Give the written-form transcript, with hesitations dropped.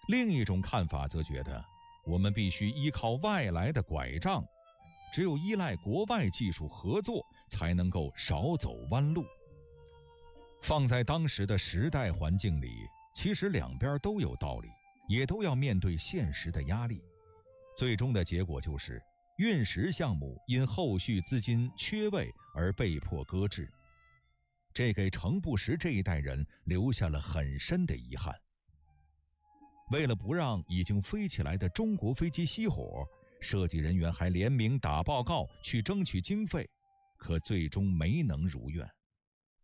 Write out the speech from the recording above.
另一种看法则觉得，我们必须依靠外来的拐杖，只有依赖国外技术合作，才能够少走弯路。放在当时的时代环境里，其实两边都有道理，也都要面对现实的压力。最终的结果就是运石项目因后续资金缺位而被迫搁置，这给程不识这一代人留下了很深的遗憾。为了不让已经飞起来的中国飞机熄火，设计人员还联名打报告去争取经费，可最终没能如愿。